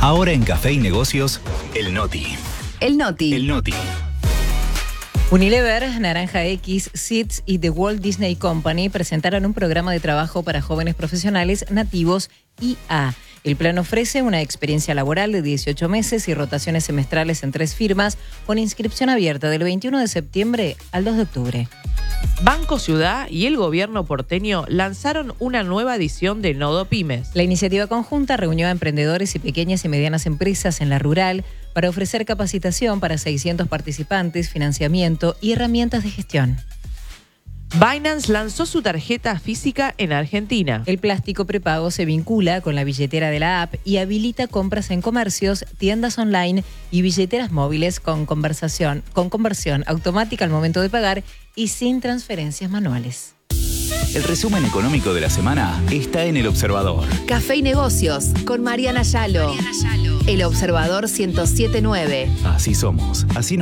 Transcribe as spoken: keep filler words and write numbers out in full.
Ahora en Café y Negocios, el Noti. El Noti. El Noti. Unilever, Naranja X, Seeds y The Walt Disney Company presentaron un programa de trabajo para jóvenes profesionales nativos I A. El plan ofrece una experiencia laboral de dieciocho meses y rotaciones semestrales en tres firmas, con inscripción abierta del veintiuno de septiembre al dos de octubre. Banco Ciudad y el gobierno porteño lanzaron una nueva edición de Nodo Pymes. La iniciativa conjunta reunió a emprendedores y pequeñas y medianas empresas en la rural para ofrecer capacitación para seiscientos participantes, financiamiento y herramientas de gestión. Binance lanzó su tarjeta física en Argentina. El plástico prepago se vincula con la billetera de la app y habilita compras en comercios, tiendas online y billeteras móviles con conversación, con conversión automática al momento de pagar y sin transferencias manuales. El resumen económico de la semana está en El Observador. Café y Negocios con Mariana Yalo. El Observador ciento siete punto nueve. Así somos, así